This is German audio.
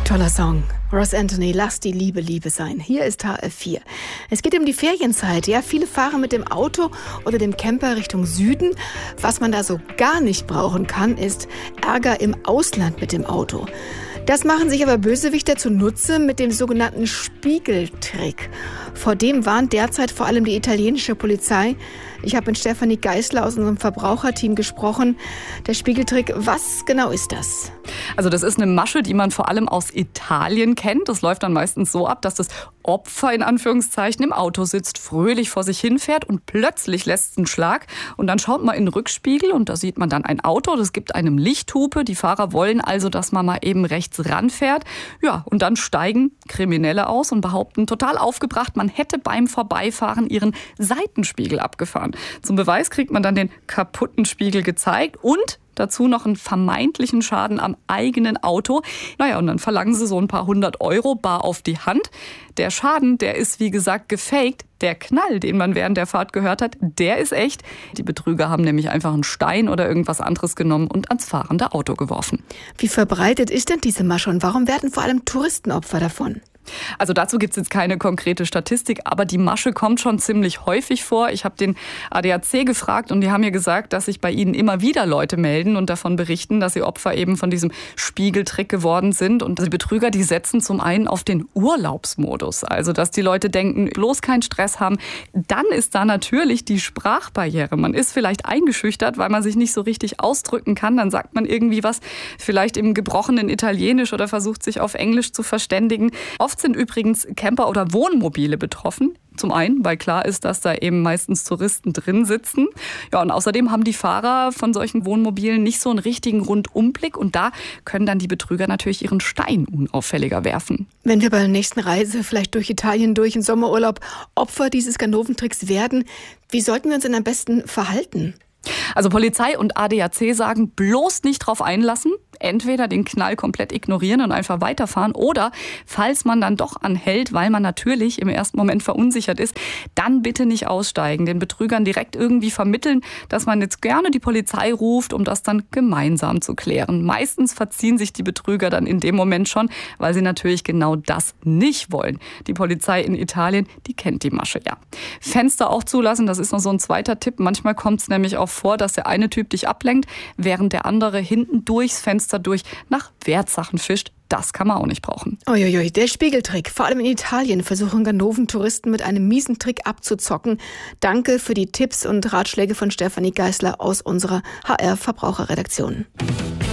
Toller Song. Ross Anthony, lass die Liebe Liebe sein. Hier ist HR4. Es geht um die Ferienzeit. Ja, viele fahren mit dem Auto oder dem Camper Richtung Süden. Was man da so gar nicht brauchen kann, ist Ärger im Ausland mit dem Auto. Das machen sich aber Bösewichter zunutze mit dem sogenannten Spiegeltrick. Vor dem warnt derzeit vor allem die italienische Polizei. Ich habe mit Stefanie Geisler aus unserem Verbraucherteam gesprochen. Der Spiegeltrick, was genau ist das? Also das ist eine Masche, die man vor allem aus Italien kennt. Das läuft dann meistens so ab, dass das Opfer in Anführungszeichen im Auto sitzt, fröhlich vor sich hinfährt und plötzlich lässt es einen Schlag. Und dann schaut man in den Rückspiegel und da sieht man dann ein Auto, das gibt einem Lichthupe. Die Fahrer wollen also, dass man mal eben rechts ranfährt. Ja, und dann steigen Kriminelle aus und behaupten total aufgebracht, man hätte beim Vorbeifahren ihren Seitenspiegel abgefahren. Zum Beweis kriegt man dann den kaputten Spiegel gezeigt und dazu noch einen vermeintlichen Schaden am eigenen Auto. Naja, und dann verlangen sie so ein paar 100 € bar auf die Hand. Der Schaden, der ist wie gesagt gefaked. Der Knall, den man während der Fahrt gehört hat, der ist echt. Die Betrüger haben nämlich einfach einen Stein oder irgendwas anderes genommen und ans fahrende Auto geworfen. Wie verbreitet ist denn diese Masche und warum werden vor allem Touristen Opfer davon? Also dazu gibt es jetzt keine konkrete Statistik, aber die Masche kommt schon ziemlich häufig vor. Ich habe den ADAC gefragt und die haben mir gesagt, dass sich bei ihnen immer wieder Leute melden und davon berichten, dass sie Opfer eben von diesem Spiegeltrick geworden sind. Und die Betrüger, die setzen zum einen auf den Urlaubsmodus, also dass die Leute denken, bloß keinen Stress haben. Dann ist da natürlich die Sprachbarriere. Man ist vielleicht eingeschüchtert, weil man sich nicht so richtig ausdrücken kann. Dann sagt man irgendwie was, vielleicht im gebrochenen Italienisch oder versucht sich auf Englisch zu verständigen. Oft sind übrigens Camper oder Wohnmobile betroffen. Zum einen, weil klar ist, dass da eben meistens Touristen drin sitzen. Ja, und außerdem haben die Fahrer von solchen Wohnmobilen nicht so einen richtigen Rundumblick. Und da können dann die Betrüger natürlich ihren Stein unauffälliger werfen. Wenn wir bei der nächsten Reise vielleicht durch Italien, durch den Sommerurlaub Opfer dieses Ganoventricks werden, wie sollten wir uns denn am besten verhalten? Also Polizei und ADAC sagen, bloß nicht drauf einlassen. Entweder den Knall komplett ignorieren und einfach weiterfahren oder, falls man dann doch anhält, weil man natürlich im ersten Moment verunsichert ist, dann bitte nicht aussteigen. Den Betrügern direkt irgendwie vermitteln, dass man jetzt gerne die Polizei ruft, um das dann gemeinsam zu klären. Meistens verziehen sich die Betrüger dann in dem Moment schon, weil sie natürlich genau das nicht wollen. Die Polizei in Italien, die kennt die Masche ja. Fenster auch zulassen, das ist noch so ein zweiter Tipp. Manchmal kommt es nämlich auch vor, dass der eine Typ dich ablenkt, während der andere hinten durchs Fenster durch nach Wertsachen fischt. Das kann man auch nicht brauchen. Uiuiui, der Spiegeltrick. Vor allem in Italien versuchen Ganoven-Touristen mit einem miesen Trick abzuzocken. Danke für die Tipps und Ratschläge von Stefanie Geisler aus unserer HR-Verbraucherredaktion.